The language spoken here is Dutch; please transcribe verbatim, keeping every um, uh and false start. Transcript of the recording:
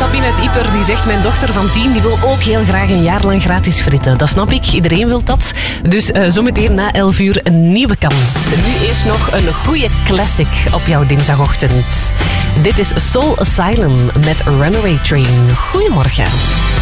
Sabine uit Ieper die zegt, mijn dochter van tien die wil ook heel graag een jaar lang gratis fritten. Dat snap ik, iedereen wil dat. Dus uh, zometeen na elf uur een nieuwe kans. Nu eerst nog een goede classic op jouw dinsdagochtend. Dit is Soul Asylum met Runaway Train. Goedemorgen.